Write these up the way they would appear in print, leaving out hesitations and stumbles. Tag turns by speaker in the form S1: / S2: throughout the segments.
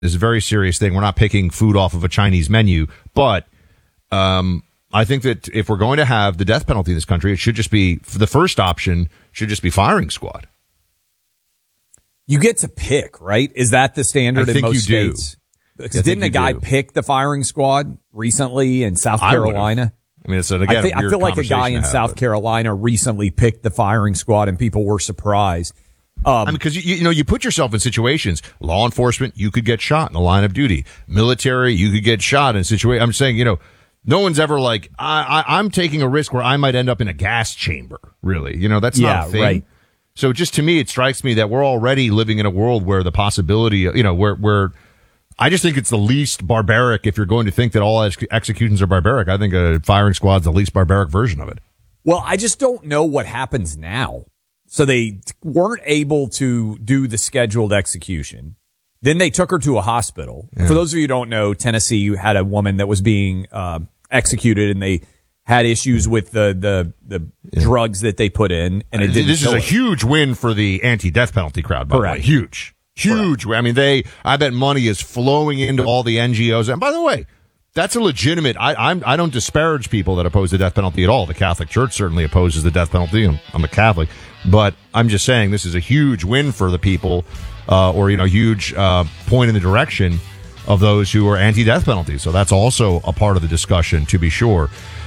S1: is a very serious thing. We're not picking food off of a Chinese menu, but I think that if we're going to have the death penalty in this country, it should just be, the first option should just be firing squad.
S2: You get to pick, right? Is that the standard in most states? Because didn't a guy pick the firing squad recently in South Carolina?
S1: I mean, it's again,
S2: I feel like a guy in South Carolina recently picked the firing squad, and people were surprised.
S1: Because you put yourself in situations. Law enforcement, you could get shot in the line of duty. Military, you could get shot in a situation. I'm saying, no one's ever like, I'm taking a risk where I might end up in a gas chamber. Really, that's not a thing. Right. So just to me, it strikes me that we're already living in a world where the possibility, where I just think it's the least barbaric. If you're going to think that all executions are barbaric, I think a firing squad's the least barbaric version of it.
S2: Well, I just don't know what happens now. So they weren't able to do the scheduled execution. Then they took her to a hospital. Yeah. For those of you who don't know, Tennessee had a woman that was being executed, and they had issues with the drugs that they put in, and it didn't. This is
S1: a huge win for the anti-death penalty crowd, by the way. Huge. I mean, I bet money is flowing into all the NGOs. And by the way, that's a legitimate. I don't disparage people that oppose the death penalty at all. The Catholic Church certainly opposes the death penalty. I'm a Catholic, but I'm just saying this is a huge win for the people, huge point in the direction of those who are anti-death penalty. So that's also a part of the discussion, to be sure.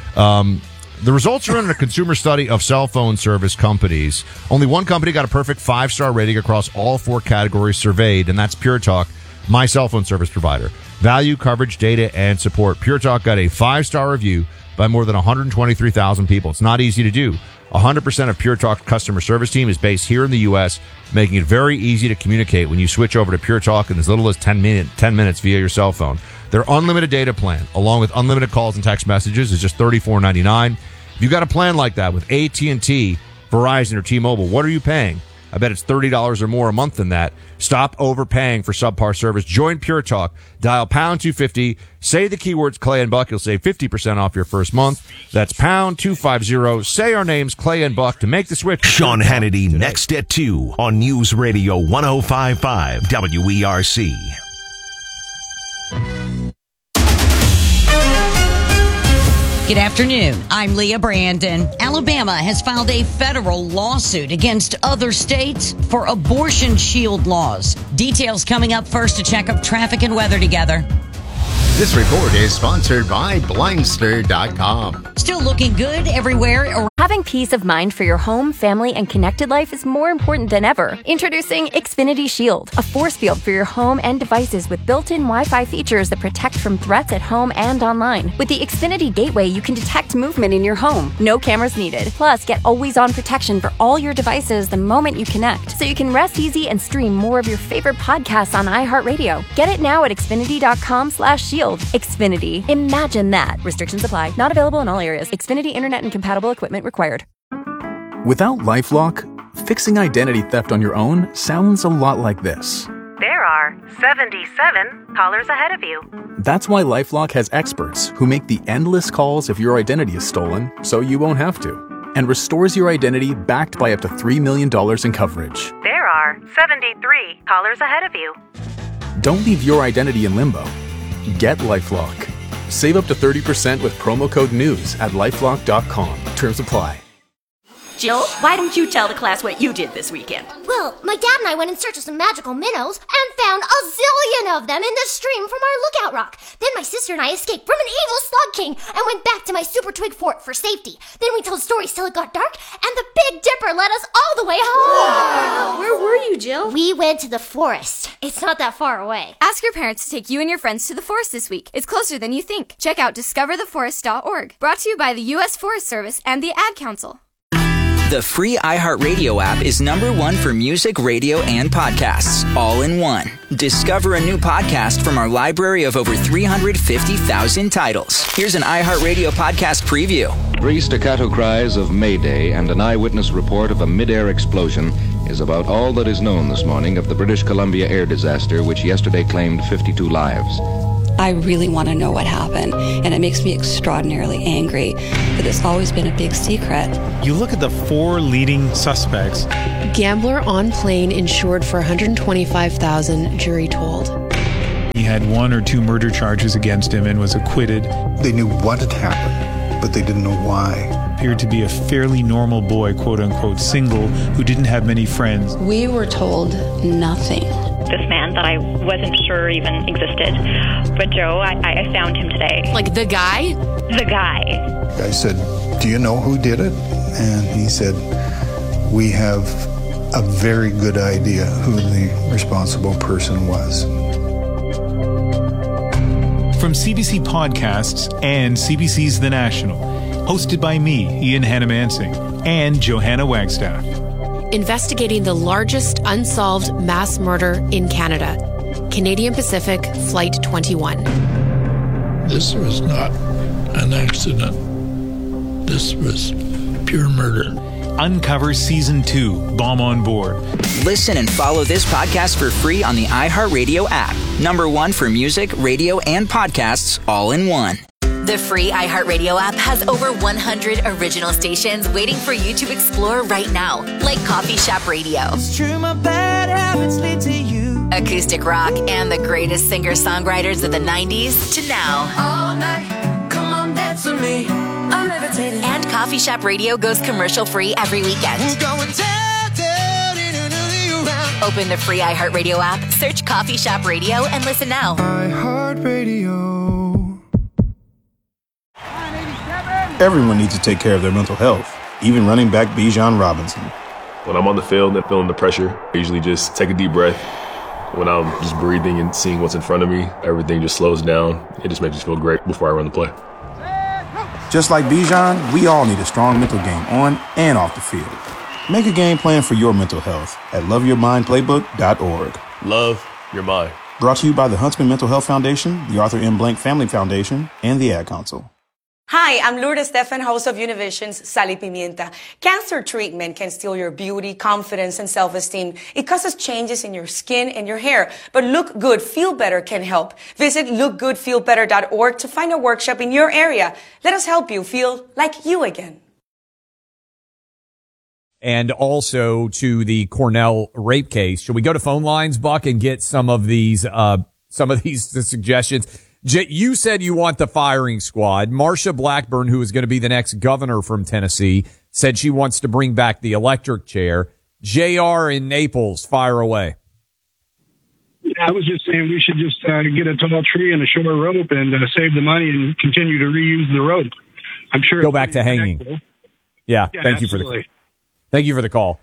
S1: The results are in a consumer study of cell phone service companies. Only one company got a perfect 5-star rating across all 4 categories surveyed, and that's Pure Talk, my cell phone service provider. Value, coverage, data, and support. Pure Talk got a 5-star review by more than 123,000 people. It's not easy to do. 100% of Pure Talk customer service team is based here in the U.S., making it very easy to communicate when you switch over to Pure Talk in as little as 10 minutes via your cell phone. Their unlimited data plan, along with unlimited calls and text messages, is just $34.99. If you got a plan like that with AT&T, Verizon, or T-Mobile, what are you paying? I bet it's $30 or more a month than that. Stop overpaying for subpar service. Join Pure Talk. Dial pound 250. Say the keywords Clay and Buck. You'll save 50% off your first month. That's pound 250. Say our names, Clay and Buck, to make the switch.
S3: Sean Hannity today. Next at 2 on News Radio 105.5 WERC.
S4: Good afternoon. I'm Leah Brandon. Alabama has filed a federal lawsuit against other states for abortion shield laws. Details coming up. First, a check of traffic and weather together.
S5: This report is sponsored by Blindster.com.
S4: Still looking good everywhere.
S6: Having peace of mind for your home, family, and connected life is more important than ever. Introducing Xfinity Shield, a force field for your home and devices with built-in Wi-Fi features that protect from threats at home and online. With the Xfinity Gateway, you can detect movement in your home. No cameras needed. Plus, get always-on protection for all your devices the moment you connect, so you can rest easy and stream more of your favorite podcasts on iHeartRadio. Get it now at Xfinity.com/shield. Xfinity. Imagine that. Restrictions apply. Not available in all areas. Xfinity Internet and compatible equipment required.
S7: Without LifeLock, fixing identity theft on your own sounds a lot like this.
S8: There are 77 callers ahead of you.
S7: That's why LifeLock has experts who make the endless calls if your identity is stolen, so you won't have to, and restores your identity backed by up to $3 million in coverage.
S8: There are 73 callers ahead of you.
S7: Don't leave your identity in limbo. Get LifeLock. Save up to 30% with promo code NEWS at LifeLock.com. Terms apply.
S9: Jill, why don't you tell the class what you did this weekend?
S10: Well, my dad and I went in search of some magical minnows and found a zillion of them in the stream from our lookout rock. Then my sister and I escaped from an evil slug king and went back to my super twig fort for safety. Then we told stories till it got dark, and the Big Dipper led us all the way home.
S11: Wow. Where were you, Jill?
S10: We went to the forest. It's not that far away.
S12: Ask your parents to take you and your friends to the forest this week. It's closer than you think. Check out discovertheforest.org. Brought to you by the U.S. Forest Service and the Ad Council.
S13: The free iHeartRadio app is #1 for music, radio, and podcasts, all in one. Discover a new podcast from our library of over 350,000 titles. Here's an iHeartRadio podcast preview.
S14: 3 staccato cries of Mayday and an eyewitness report of a mid-air explosion is about all that is known this morning of the British Columbia air disaster, which yesterday claimed 52 lives.
S15: I really want to know what happened, and it makes me extraordinarily angry that it's always been a big secret.
S16: You look at the 4 leading suspects.
S17: Gambler on plane insured for $125,000, jury told.
S16: had 1 or 2 murder charges against him and was acquitted.
S17: They knew what had happened, but they didn't know why.
S16: Appeared to be a fairly normal boy, quote-unquote single, who didn't have many friends.
S15: We were told nothing.
S18: This man that I wasn't sure even existed. But Joe, I found him today.
S19: Like the guy?
S18: The guy.
S17: I said, "Do you know who did it?" And he said, "We have a very good idea who the responsible person was."
S16: From CBC Podcasts and CBC's The National, hosted by me, Ian Hannamansing, and Johanna Wagstaff.
S19: Investigating the largest unsolved mass murder in Canada. Canadian Pacific Flight 21.
S20: This was not an accident. This was pure murder.
S16: Uncover Season 2, Bomb on Board.
S13: Listen and follow this podcast for free on the iHeartRadio app. #1 for music, radio, and podcasts all in one.
S21: The free iHeartRadio app has over 100 original stations waiting for you to explore right now, like Coffee Shop Radio.
S22: It's true, my bad habits lead to you.
S21: Acoustic rock and the greatest singer-songwriters of the 90s to now.
S22: All night, come on, dance with me. I'm levitating.
S21: And Coffee Shop Radio goes commercial-free every weekend.
S22: We're going down, down, around.
S21: Open the free iHeartRadio app, search Coffee Shop Radio, and listen now.
S22: iHeartRadio.
S23: Everyone needs to take care of their mental health, even running back Bijan Robinson.
S24: When I'm on the field and feeling the pressure, I usually just take a deep breath. When I'm just breathing and seeing what's in front of me, everything just slows down. It just makes me feel great before I run the play.
S23: Just like Bijan, we all need a strong mental game on and off the field. Make a game plan for your mental health at loveyourmindplaybook.org.
S24: Love your mind.
S23: Brought to you by the Huntsman Mental Health Foundation, the Arthur M. Blank Family Foundation, and the Ad Council.
S25: Hi, I'm Lourdes Stefan, host of Univision's Sal y Pimienta. Cancer treatment can steal your beauty, confidence, and self-esteem. It causes changes in your skin and your hair. But Look Good, Feel Better can help. Visit lookgoodfeelbetter.org to find a workshop in your area. Let us help you feel like you again.
S2: And also to the Cornell rape case. Should we go to phone lines, Buck, and get some of these suggestions? You said you want the firing squad. Marsha Blackburn, who is going to be the next governor from Tennessee, said she wants to bring back the electric chair. JR in Naples, fire away.
S26: I was just saying we should just get a tall tree and a short rope and save the money and continue to reuse the rope. I'm sure.
S2: Go back to hanging. Yeah, thank you for the call.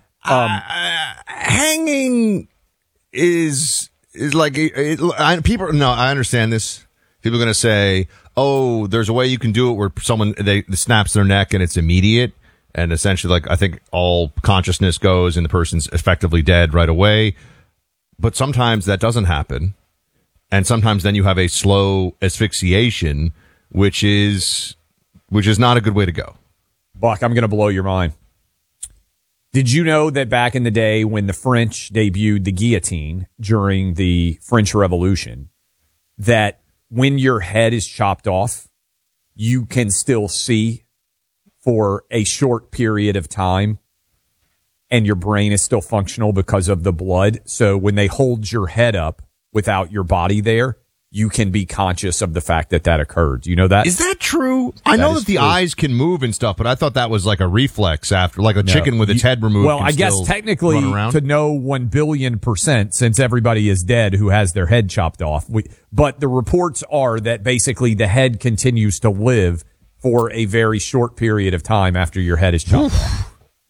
S1: Hanging is like people. No, I understand this. People are going to say, "Oh, there's a way you can do it where someone they snaps their neck and it's immediate, and essentially, like I think all consciousness goes and the person's effectively dead right away." But sometimes that doesn't happen, and sometimes then you have a slow asphyxiation, which is not a good way to go.
S2: Buck, I'm going to blow your mind. Did you know that back in the day when the French debuted the guillotine during the French Revolution, that when your head is chopped off, you can still see for a short period of time and your brain is still functional because of the blood. So when they hold your head up without your body there, you can be conscious of the fact that occurred. Do you know that?
S1: Is that true? I know that the eyes can move and stuff, but I thought that was like a reflex after, like a chicken with its head removed.
S2: Well, I guess technically to know 1 billion%, since everybody is dead who has their head chopped off. But the reports are that basically the head continues to live for a very short period of time after your head is chopped off.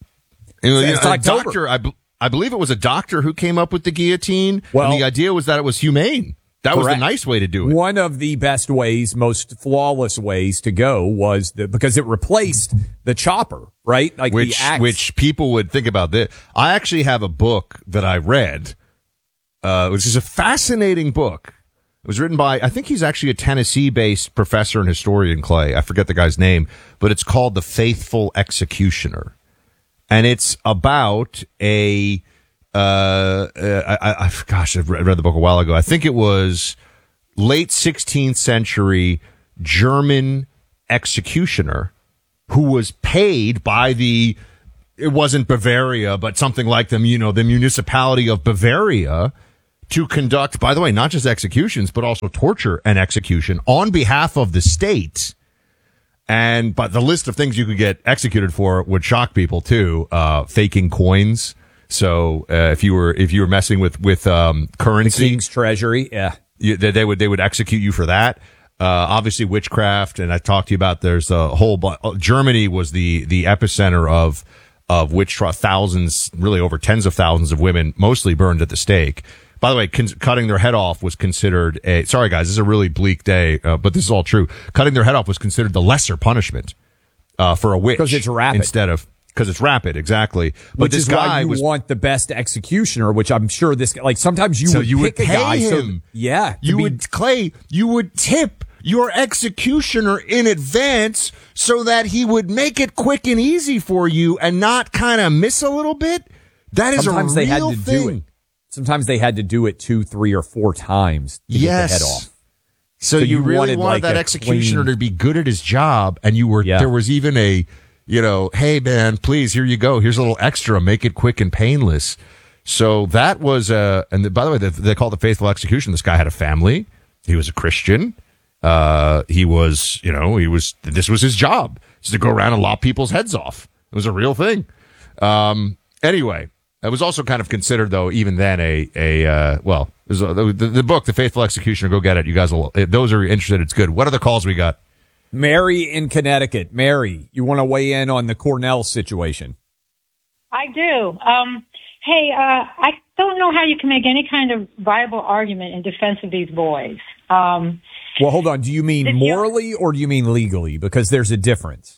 S1: A doctor, I believe it was a doctor who came up with the guillotine. Well, and the idea was that it was humane. That was the nice way to do it.
S2: One of the best ways, most flawless ways to go was because it replaced the chopper, right? Like the axe.
S1: Which people would think about this. I actually have a book that I read, which is a fascinating book. It was written by, I think he's actually a Tennessee-based professor and historian, Clay. I forget the guy's name, but it's called The Faithful Executioner. And it's about I read the book a while ago. I think it was late 16th century German executioner who was paid by it wasn't Bavaria, but something like the municipality of Bavaria to conduct, by the way, not just executions, but also torture and execution on behalf of the state. But the list of things you could get executed for would shock people too. Faking coins. So if you were messing with currency,
S2: the King's Treasury,
S1: they would execute you for that. Obviously witchcraft, and I talked to you about. There's a whole. Germany was the epicenter of witch trial. Thousands, really over tens of thousands of women, mostly burned at the stake. By the way, cutting their head off was considered sorry guys, this is a really bleak day, but this is all true. Cutting their head off was considered the lesser punishment, for a witch.
S2: Because it's rapid.
S1: Because it's rapid, exactly. But
S2: which
S1: this
S2: is
S1: guy
S2: why you want the best executioner, which I'm sure this, like sometimes you would pick a guy.
S1: Him.
S2: You
S1: would tip your executioner in advance so that he would make it quick and easy for you and not kind of miss a little bit. That is
S2: sometimes
S1: a real
S2: they had to
S1: thing.
S2: do it. Sometimes they had to do it 2, 3, or 4 times to get the head off.
S1: So you really wanted that executioner to be good at his job, and there was even a, hey man, please, here you go. Here's a little extra. Make it quick and painless. So that was, and by the way, they call it the faithful execution. This guy had a family. He was a Christian. This was his job, is to go around and lop people's heads off. It was a real thing. Anyway, it was also kind of considered, though, even then, the book, The Faithful Executioner. Go get it. You guys those are interested. It's good. What other calls we got?
S2: Mary in Connecticut. Mary, you want to weigh in on the Cornell situation?
S3: I do. I don't know how you can make any kind of viable argument in defense of these boys.
S2: Well, hold on. Do you mean morally or do you mean legally? Because there's a difference.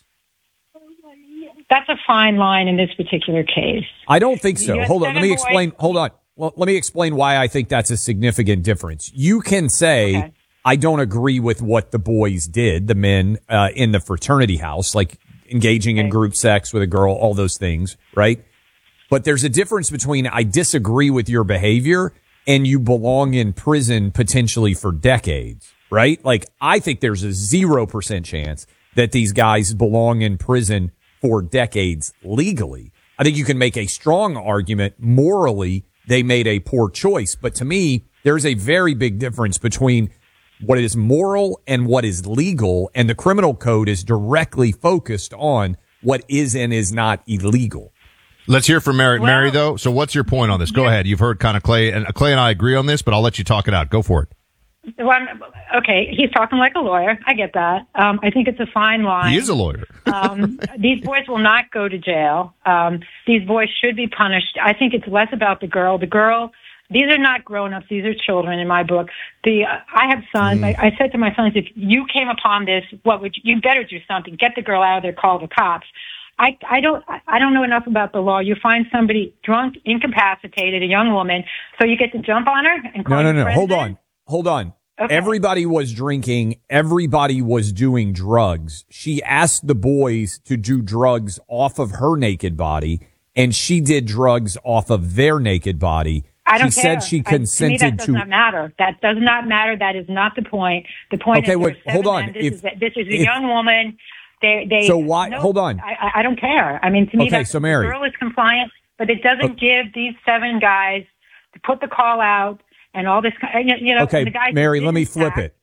S3: That's a fine line in this particular case.
S2: I don't think so. Hold on. Let me explain. Hold on. Well, let me explain why I think that's a significant difference. You can say, I don't agree with what the boys did, the men in the fraternity house, like engaging in group sex with a girl, all those things, right? But there's a difference between I disagree with your behavior and you belong in prison potentially for decades, right? Like, I think there's a 0% chance that these guys belong in prison for decades legally. I think you can make a strong argument morally they made a poor choice. But to me, there's a very big difference between what is moral and what is legal. And the criminal code is directly focused on what is and is not illegal.
S1: Let's hear from Mary. Mary, though. So what's your point on this? Go ahead. You've heard kind of Clay and I agree on this, but I'll let you talk it out. Go for it.
S3: Well, okay, he's talking like a lawyer. I get that. I think it's a fine line.
S1: He is a lawyer.
S3: These boys will not go to jail. These boys should be punished. I think it's less about the girl. These are not grown-ups. These are children in my book. I have sons. I said to my sons, if you came upon this, you better do something. Get the girl out of there, call the cops. I don't know enough about the law. You find somebody drunk, incapacitated, a young woman, so you get to jump on her and call
S2: No. Hold on. Okay. Everybody was drinking. Everybody was doing drugs. She asked the boys to do drugs off of her naked body, and she did drugs off of their naked body.
S3: I don't
S2: care.
S3: She said
S2: she consented
S3: to me, that does not matter. That does not matter. That is not the point. The point is,
S2: hold on.
S3: This is a young woman.
S2: So why? Hold on.
S3: I don't care. I mean, to me,
S2: so Mary,
S3: the girl is compliant, but it doesn't give these 7 guys to put the call out and all this.
S2: Okay,
S3: the guys
S2: Mary, let me flip it.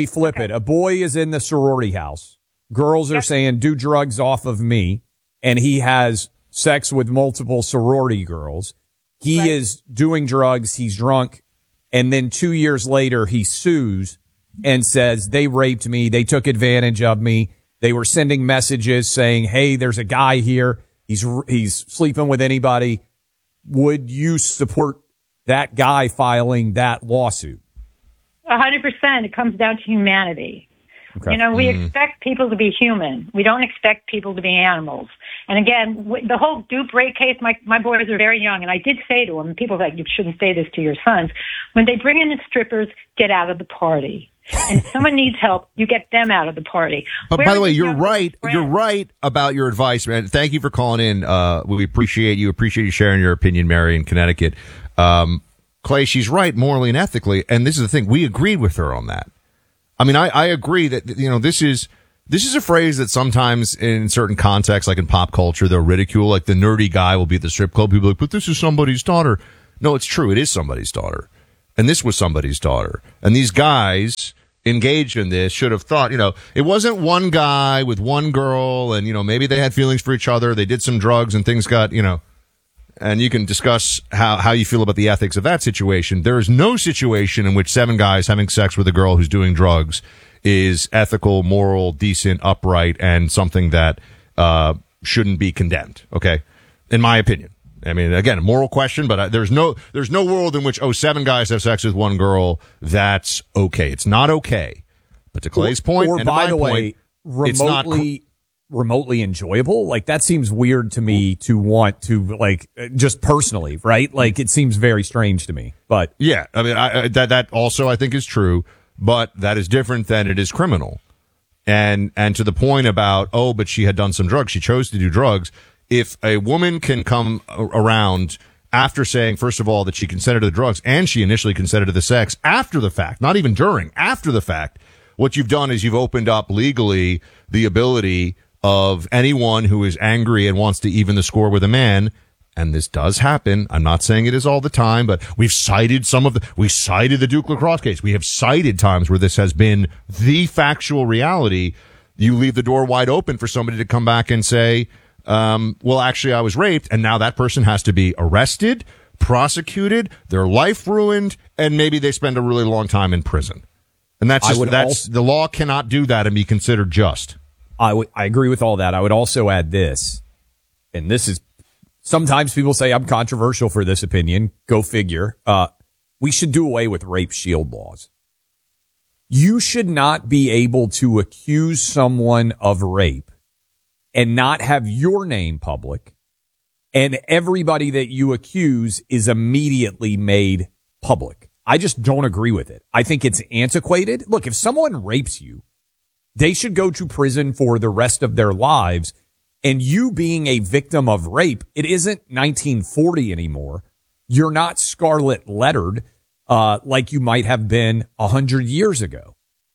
S2: A boy is in the sorority house. Girls are saying, do drugs off of me. And he has sex with multiple sorority girls. He is doing drugs. He's drunk. And then 2 years later, he sues and says, they raped me. They took advantage of me. They were sending messages saying, hey, there's a guy here. He's sleeping with anybody. Would you support that guy filing that lawsuit?
S3: 100%. It comes down to humanity. Okay. We expect people to be human. We don't expect people to be animals. And again, the whole dupe rape case, my boys are very young, and I did say to them, people like, you shouldn't say this to your sons. When they bring in the strippers, get out of the party. And if someone needs help, you get them out of the party.
S1: But by the way, you're right. You're right about your advice, man. Thank you for calling in. We appreciate you. Appreciate you sharing your opinion, Mary, in Connecticut. Clay, she's right morally and ethically. And this is the thing. We agreed with her on that. I mean, I agree that, this is a phrase that sometimes in certain contexts, like in pop culture, they'll ridicule. Like the nerdy guy will be at the strip club. People are like, but this is somebody's daughter. No, it's true. It is somebody's daughter. and this was somebody's daughter. And these guys engaged in this should have thought, it wasn't one guy with one girl and, maybe they had feelings for each other. They did some drugs and things got, and you can discuss how you feel about the ethics of that situation. There is no situation in which 7 guys having sex with a girl who's doing drugs is ethical, moral, decent, upright, and something that shouldn't be condemned. Okay, in my opinion. I mean, again, a moral question, but there's no world in which 7 guys have sex with one girl. That's okay. It's not okay. But to Clay's point,
S2: or
S1: and
S2: by
S1: to
S2: the
S1: my
S2: way,
S1: point, it's not
S2: remotely enjoyable. Like, that seems weird to me to want to, like, just personally, right? Like, it seems very strange to me. But
S1: yeah, I mean, that also I think is true, but that is different than it is criminal. And to the point about, but she had done some drugs. She chose to do drugs. If a woman can come around after saying, first of all, that she consented to the drugs and she initially consented to the sex after the fact, not even during, after the fact, what you've done is you've opened up legally the ability of anyone who is angry and wants to even the score with a man. And this does happen. I'm not saying it is all the time, but we've cited we cited the Duke Lacrosse case. We have cited times where this has been the factual reality. You leave the door wide open for somebody to come back and say, well, actually, I was raped, and now that person has to be arrested, prosecuted, their life ruined, and maybe they spend a really long time in prison. And the law cannot do that and be considered just.
S2: I agree with all that. I would also add this, and this is, sometimes people say I'm controversial for this opinion. Go figure. We should do away with rape shield laws. You should not be able to accuse someone of rape and not have your name public, and everybody that you accuse is immediately made public. I just don't agree with it. I think it's antiquated. Look, if someone rapes you, they should go to prison for the rest of their lives. And you being a victim of rape, it isn't 1940 anymore. You're not scarlet lettered like you might have been 100 years ago.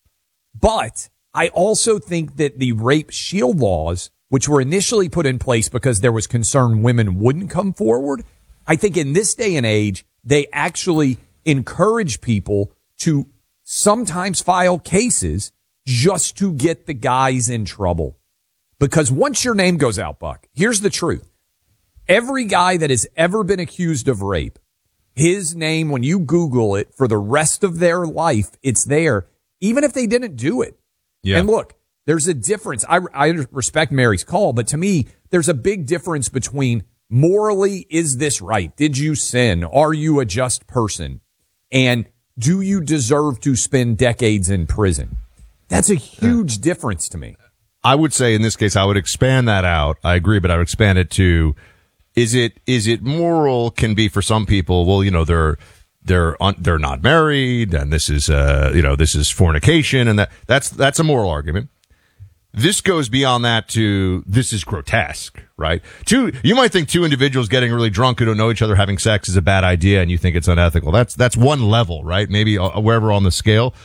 S2: But I also think that the rape shield laws, which were initially put in place because there was concern women wouldn't come forward, I think in this day and age, they actually encourage people to sometimes file cases just to get the guys in trouble. Because once your name goes out, Buck, here's the truth. Every guy that has ever been accused of rape, his name, when you Google it for the rest of their life, it's there, even if they didn't do it. Yeah. And look, there's a difference. I respect Mary's call, but to me, there's a big difference between morally, is this right? Did you sin? Are you a just person? And do you deserve to spend decades in prison? That's a huge difference to me.
S1: I would say in this case, I would expand that out. I agree, but I would expand it to, is it moral can be for some people, well, they're not married and this is, this is fornication and that's a moral argument. This goes beyond that to, this is grotesque, right? You might think 2 individuals getting really drunk who don't know each other having sex is a bad idea and you think it's unethical. That's one level, right? Maybe wherever on the scale.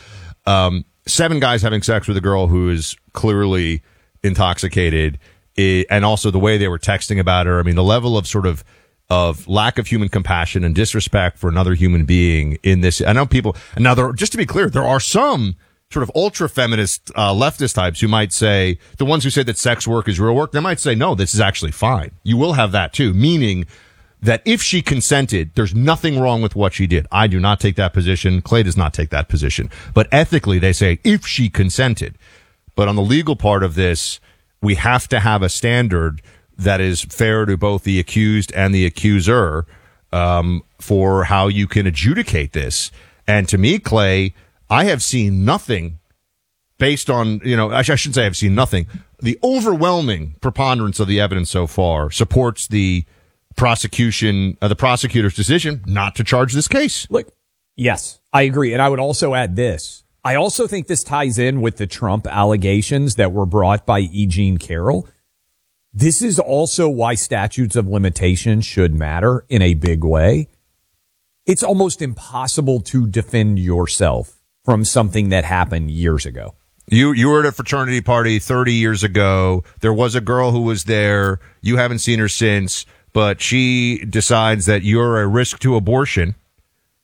S1: 7 guys having sex with a girl who is clearly intoxicated, and also the way they were texting about her. I mean, the level of of lack of human compassion and disrespect for another human being in this. I know people, and now just to be clear, there are some sort of ultra feminist, leftist types who might say, the ones who say that sex work is real work, they might say, no, this is actually fine. You will have that too, meaning that if she consented, there's nothing wrong with what she did. I do not take that position. Clay does not take that position. But ethically, they say if she consented. But on the legal part of this, we have to have a standard that is fair to both the accused and the accuser, for how you can adjudicate this. And to me, Clay, I have seen nothing based on, I shouldn't say I've seen nothing. The overwhelming preponderance of the evidence so far supports the prosecutor's decision not to charge this case.
S2: Look, yes, I agree. And I would also add this. I also think this ties in with the Trump allegations that were brought by E. Jean Carroll. This is also why statutes of limitation should matter in a big way. It's almost impossible to defend yourself from something that happened years ago.
S1: You were at a fraternity party 30 years ago. There was a girl who was there. You haven't seen her since, but she decides that you're a risk to abortion.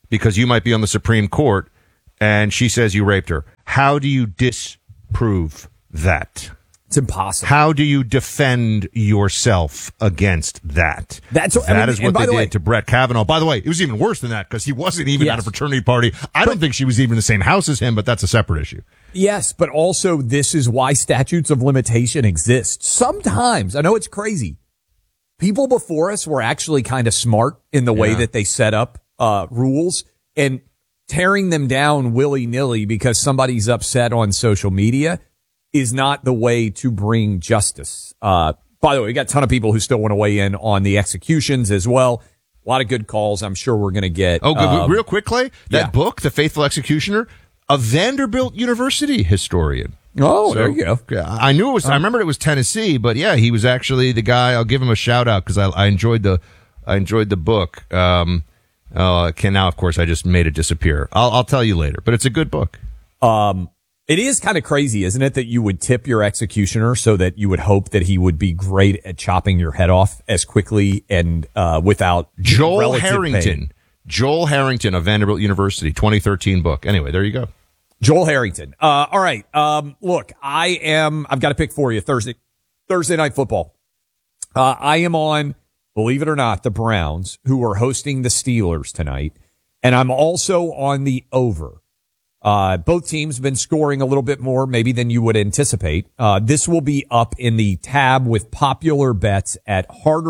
S1: because you might be on the Supreme Court, and she says you raped her. How do you disprove that?
S2: It's impossible.
S1: How do you defend yourself against that? That is what they did to Brett Kavanaugh. By the way, it was even worse than that because he wasn't even at a fraternity party. I don't think she was even in the same house as him, but that's a separate issue.
S2: Yes, but also this is why statutes of limitation exist. Sometimes, I know it's crazy, people before us were actually kind of smart in the way that they set up rules, and tearing them down willy-nilly because somebody's upset on social media is not the way to bring justice. By the way, we got a ton of people who still want to weigh in on the executions as well. A lot of good calls I'm sure we're going to get.
S1: Real quick, Clay, that book, The Faithful Executioner, a Vanderbilt University historian.
S2: Oh, there you go.
S1: I knew it was, I remembered it was Tennessee, but yeah, he was actually the guy. I'll give him a shout out because I enjoyed the book. Now, of course, I just made it disappear. I'll tell you later, but it's a good book.
S2: It is kind of crazy, isn't it, that you would tip your executioner so that you would hope that he would be great at chopping your head off as quickly and without
S1: Joel Harrington.
S2: Pain.
S1: Joel Harrington of Vanderbilt University, 2013 book. Anyway, there you go.
S2: Joel Harrington. All right. Look, I've got to pick for you Thursday Night Football. I am on, believe it or not, the Browns, who are hosting the Steelers tonight. And I'm also on the over. Both teams have been scoring a little bit more maybe than you would anticipate. This will be up in the tab with popular bets at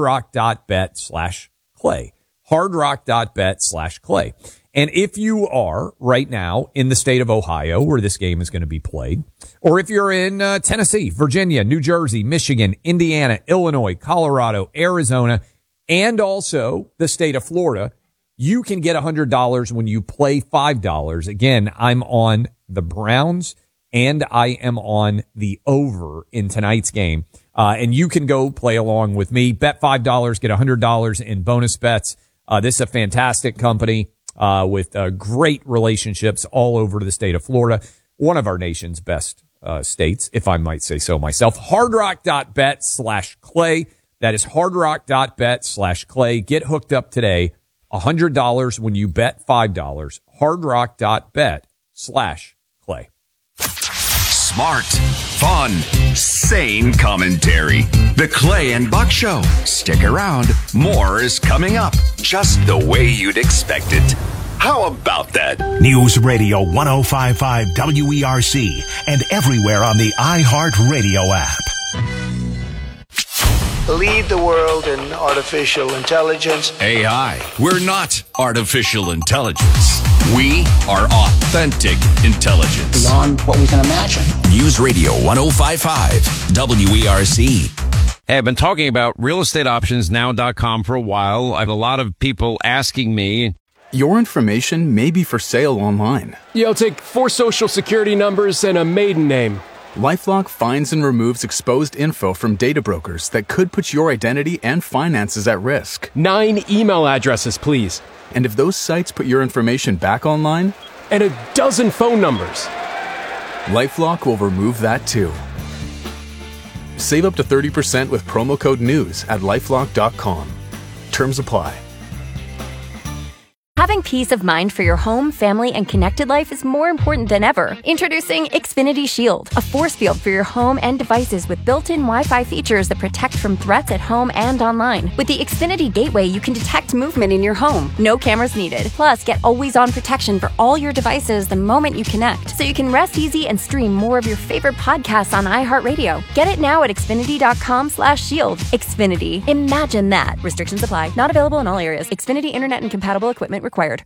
S2: hardrock.bet/Clay. hardrock.bet/Clay. And if you are right now in the state of Ohio where this game is going to be played, or if you're in Tennessee, Virginia, New Jersey, Michigan, Indiana, Illinois, Colorado, Arizona, and also the state of Florida, you can get $100 when you play $5. Again, I'm on the Browns and I am on the over in tonight's game. And you can go play along with me. Bet $5, get $100 in bonus bets. This is a fantastic company with great relationships all over the state of Florida. One of our nation's best states, if I might say so myself. hardrock.bet/Clay. That is hardrock.bet/Clay. Get hooked up today. $100 when you bet $5. hardrock.bet/Clay.
S4: Smart, fun, sane commentary. The Clay and Buck Show. Stick around. More is coming up, just the way you'd expect it. How about that?
S5: News Radio 105.5 WERC and everywhere on the iHeartRadio app.
S6: Lead the world in artificial intelligence.
S4: AI. We're not artificial intelligence. We are authentic intelligence.
S6: Beyond what we can imagine.
S4: News Radio 105.5 WERC.
S7: Hey, I've been talking about realestateoptionsnow.com for a while. I have a lot of people asking me.
S8: Your information may be for sale online.
S9: I'll take 4 social security numbers and a maiden name.
S8: LifeLock finds and removes exposed info from data brokers that could put your identity and finances at risk.
S9: 9 email addresses, please.
S8: And if those sites put your information back online?
S9: And a dozen phone numbers.
S8: LifeLock will remove that too. Save up to 30% with promo code NEWS at LifeLock.com. Terms apply.
S27: Having peace of mind for your home, family, and connected life is more important than ever. Introducing Xfinity Shield, a force field for your home and devices with built-in Wi-Fi features that protect from threats at home and online. With the Xfinity Gateway, you can detect movement in your home. No cameras needed. Plus, get always-on protection for all your devices the moment you connect, so you can rest easy and stream more of your favorite podcasts on iHeartRadio. Get it now at Xfinity.com/shield. Xfinity. Imagine that. Restrictions apply. Not available in all areas. Xfinity Internet and compatible equipment required.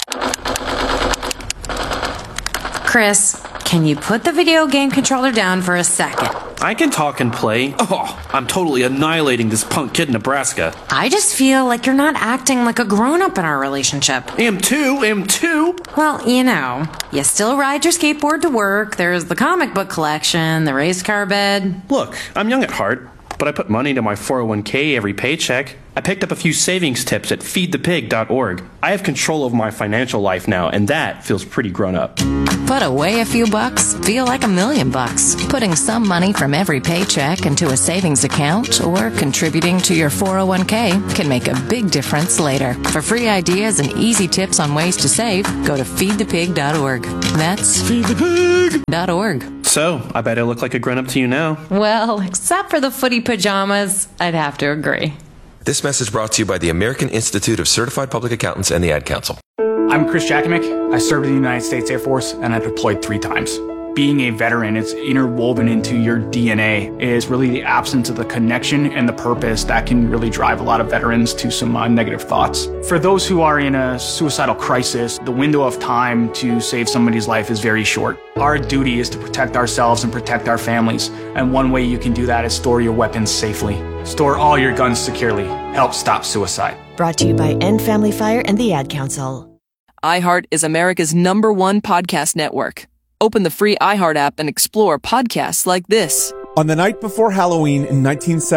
S28: Chris, can you put the video game controller down for a second?
S29: I can talk and play. Oh, I'm totally annihilating this punk kid in Nebraska.
S28: I just feel like you're not acting like a grown-up in our relationship.
S29: Am too.
S28: Well, you still ride your skateboard to work, there's the comic book collection, the race car bed.
S29: Look, I'm young at heart, but I put money into my 401k every paycheck. I picked up a few savings tips at feedthepig.org. I have control over my financial life now, and that feels pretty grown up.
S28: Put away a few bucks, feel like $1 million. Putting some money from every paycheck into a savings account or contributing to your 401k can make a big difference later. For free ideas and easy tips on ways to save, go to feedthepig.org. That's feedthepig.org.
S29: So, I bet I look like a grown-up to you now.
S28: Well, except for the footy pajamas, I'd have to agree.
S10: This message brought to you by the American Institute of Certified Public Accountants and the Ad Council.
S11: I'm Chris Jakimick. I served in the United States Air Force, and I deployed 3 times. Being a veteran, it's interwoven into your DNA. It is really the absence of the connection and the purpose that can really drive a lot of veterans to some negative thoughts. For those who are in a suicidal crisis, the window of time to save somebody's life is very short. Our duty is to protect ourselves and protect our families, and one way you can do that is store your weapons safely. Store all your guns securely. Help stop suicide.
S12: Brought to you by End Family Fire and the Ad Council.
S14: iHeart is America's #1 podcast network. Open the free iHeart app and explore podcasts like this.
S15: On the night before Halloween in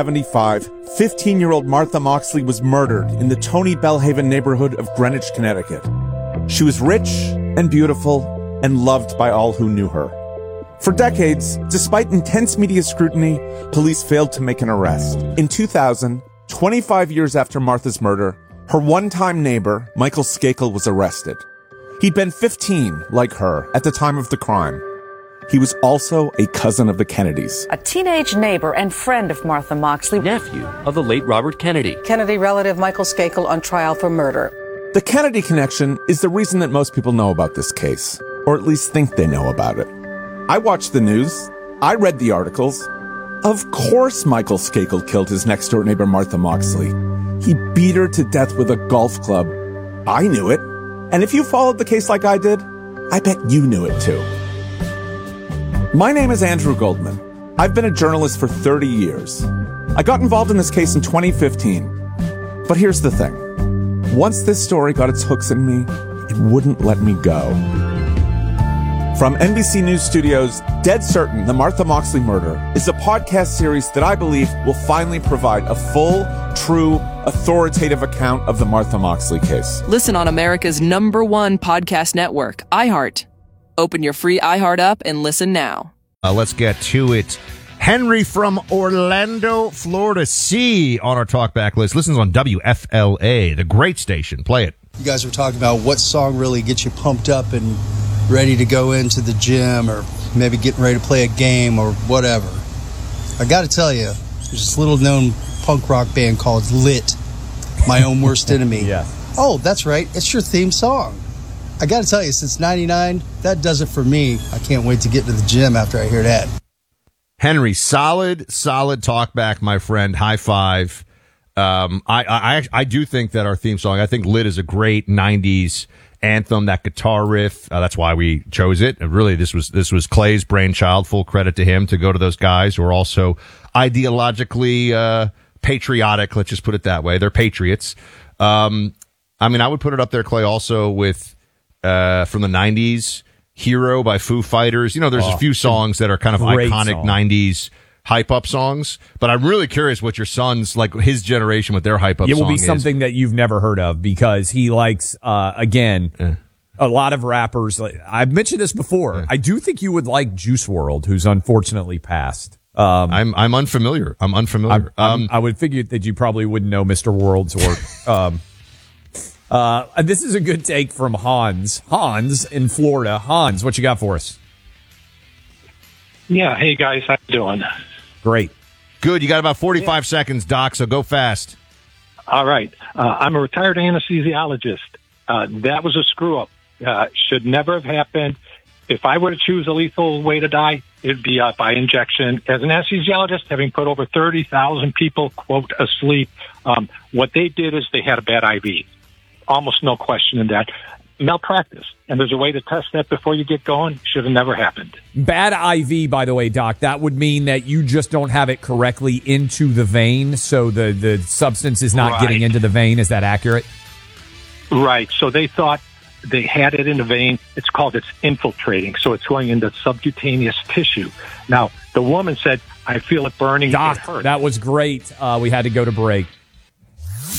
S15: 1975, 15-year-old Martha Moxley was murdered in the Tony Bellhaven neighborhood of Greenwich, Connecticut. She was rich and beautiful and loved by all who knew her. For decades, despite intense media scrutiny, police failed to make an arrest. In 2000, 25 years after Martha's murder, her one-time neighbor, Michael Skakel, was arrested. He'd been 15, like her, at the time of the crime. He was also a cousin of the Kennedys.
S17: A teenage neighbor and friend of Martha Moxley.
S18: Nephew of the late Robert Kennedy.
S17: Kennedy relative Michael Skakel on trial for murder.
S15: The Kennedy connection is the reason that most people know about this case, or at least think they know about it. I watched the news. I read the articles. Of course Michael Skakel killed his next-door neighbor Martha Moxley. He beat her to death with a golf club. I knew it. And if you followed the case like I did, I bet you knew it too. My name is Andrew Goldman. I've been a journalist for 30 years. I got involved in this case in 2015. But here's the thing. Once this story got its hooks in me, it wouldn't let me go. From NBC News Studios, Dead Certain, The Martha Moxley Murder is a podcast series that I believe will finally provide a full, true, authoritative account of the Martha Moxley case.
S14: Listen on America's #1 podcast network, iHeart. Open your free iHeart app and listen now.
S1: Let's get to it. Henry from Orlando, Florida, C on our talkback list. Listens on WFLA, the great station. Play it.
S19: You guys were talking about what song really gets you pumped up and ready to go into the gym, or maybe getting ready to play a game or whatever. I got to tell you, there's this little known punk rock band called Lit, My Own Worst Enemy.
S2: Yeah.
S19: Oh, that's right. It's your theme song. I got to tell you, since 99, that does it for me. I can't wait to get to the gym after I hear that.
S1: Henry, solid talkback, my friend. High five. I do think that our theme song, I think Lit is a great 90s anthem, that guitar riff. That's why we chose it. And really, this was Clay's brainchild. Full credit to him to go to those guys who are also ideologically patriotic. Let's just put it that way. They're patriots. I mean, I would put it up there, Clay, also with from the 90s, Hero by Foo Fighters. You know, there's a few songs that are kind of iconic song. 90s hype-up songs, but I'm really curious what your son's, like his generation, what their hype-up song is.
S2: It will be something that you've never heard of, because he likes, again, a lot of rappers. I've mentioned this before. I do think you would like Juice WRLD, who's unfortunately passed.
S1: I'm unfamiliar.
S2: I would figure that you probably wouldn't know Mr. World's work. This is a good take from Hans. Hans in Florida. Hans, what you got for us?
S20: Yeah. Hey, guys. How you doing?
S2: Great.
S1: Good. You got about 45 seconds, Doc, so go fast.
S20: All right. I'm a retired anesthesiologist. That was a screw-up. Should never have happened. If I were to choose a lethal way to die, it'd be by injection. As an anesthesiologist, having put over 30,000 people, quote, asleep, what they did is they had a bad IV. Almost no question in that. Malpractice. And there's a way to test that before you get going. Should have never happened.
S2: Bad IV, by the way, Doc, that would mean that you just don't have it correctly into the vein, so the substance is not getting into the vein. Is that accurate?
S20: Right. So they thought they had it in the vein. It's infiltrating. So it's going into subcutaneous tissue. Now, the woman said, I feel it burning.
S2: Doc,
S20: it hurts.
S2: that was great. We had to go to break.